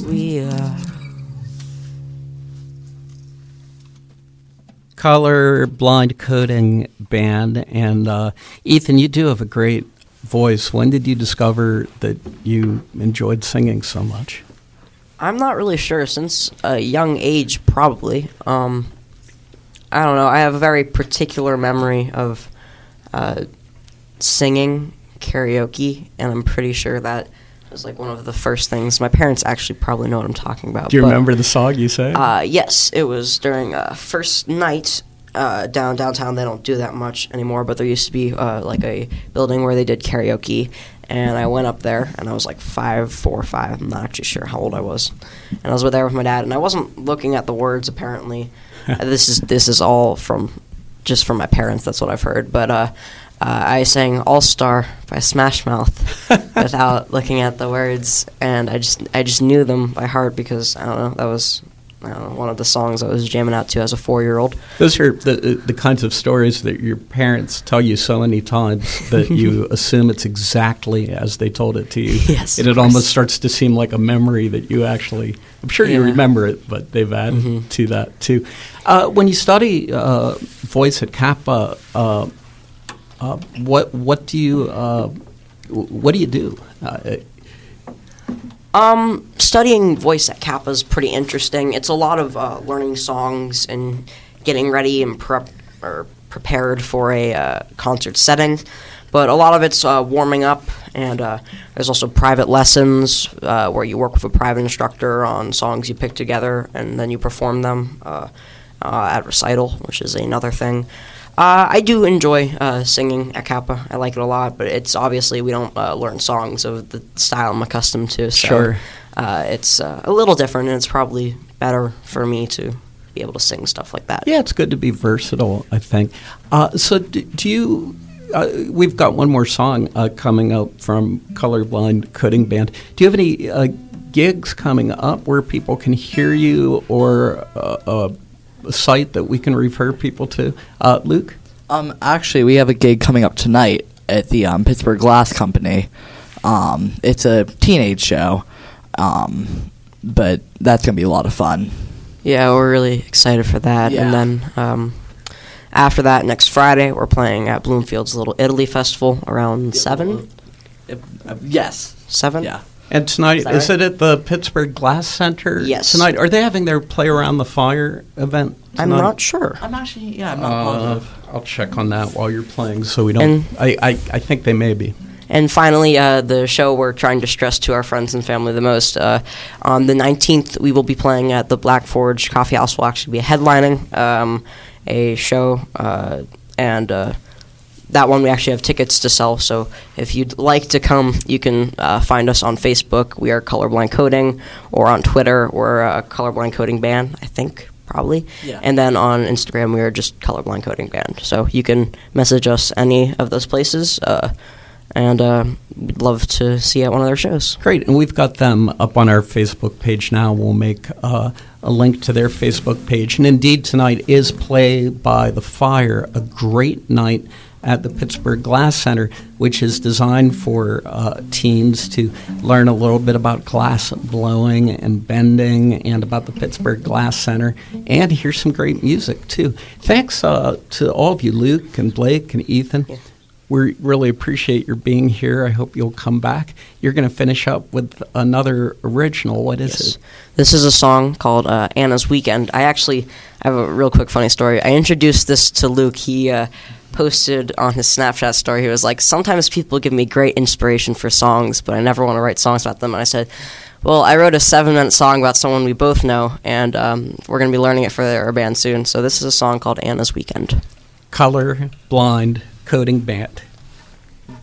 we are. Color Blind Coding Band. And Ethan, you do have a great voice. When did you discover that you enjoyed singing so much? I'm not really sure. Since a young age, probably. I don't know. I have a very particular memory of singing karaoke, and I'm pretty sure that was like one of the first things. My parents actually probably know what I'm talking about. Do you remember the song you sang? Yes, it was during first night downtown. They don't do that much anymore, but there used to be like a building where they did karaoke, and I went up there, and I was like 4 or 5. I'm not actually sure how old I was, and I was there with my dad, and I wasn't looking at the words apparently. This is all from my parents. That's what I've heard, but. I sang All Star by Smash Mouth without looking at the words, and I just knew them by heart because, I don't know, that was one of the songs I was jamming out to as a 4-year-old. Those are the kinds of stories that your parents tell you so many times that you assume it's exactly as they told it to you. Yes. And it almost starts to seem like a memory that you actually, I'm sure you remember it, but they've added to that too. When you study voice at Kappa, what do you do? Studying voice at Kappa is pretty interesting. It's a lot of learning songs and getting ready and prepared for a concert setting. But a lot of it's warming up, and there's also private lessons where you work with a private instructor on songs you pick together, and then you perform them at recital, which is another thing. I do enjoy singing at Kappa. I like it a lot, but it's obviously we don't learn songs of the style I'm accustomed to. So, sure. It's a little different, and it's probably better for me to be able to sing stuff like that. Yeah, it's good to be versatile, I think. So do you... we've got one more song coming up from Colorblind Coding Band. Do you have any gigs coming up where people can hear you, or a site that we can refer people to? Luke? Actually, we have a gig coming up tonight at the Pittsburgh Glass Company. It's a teenage show, but that's going to be a lot of fun. Yeah, we're really excited for that. Yeah. And then after that, next Friday, we're playing at Bloomfield's Little Italy Festival around 7? Yes. 7? Yeah. And tonight, is it at the Pittsburgh Glass Center? Yes. Tonight, are they having their Play Around the Fire event tonight? I'm not sure. I'm not positive. I'll check on that while you're playing, so we don't... I think they may be. And finally, the show we're trying to stress to our friends and family the most, on the 19th, we will be playing at the Black Forge Coffee House. We'll actually be headlining a show, and that one we actually have tickets to sell. So if you'd like to come, you can find us on Facebook. We are Colorblind Coding, or on Twitter, we're Colorblind Coding Band, I think. Probably. Yeah. And then on Instagram, we are just Colorblind Coding Band. So you can message us any of those places, and we'd love to see you at one of their shows. Great, and we've got them up on our Facebook page now. We'll make a link to their Facebook page. And indeed, tonight is Play by the Fire, a great night at the Pittsburgh Glass Center, which is designed for teens to learn a little bit about glass blowing and bending, and about the Pittsburgh Glass Center, and hear some great music, too. Thanks to all of you, Luke and Blake and Ethan. Yeah. We really appreciate your being here. I hope you'll come back. You're going to finish up with another original. What is it? This is a song called Anna's Weekend. I have a real quick funny story. I introduced this to Luke. He posted on his Snapchat story, he was like, sometimes people give me great inspiration for songs, but I never want to write songs about them. And I said, well, I wrote a 7-minute song about someone we both know, and we're going to be learning it for our band soon. So this is a song called Anna's Weekend. Color Blind Coding Band.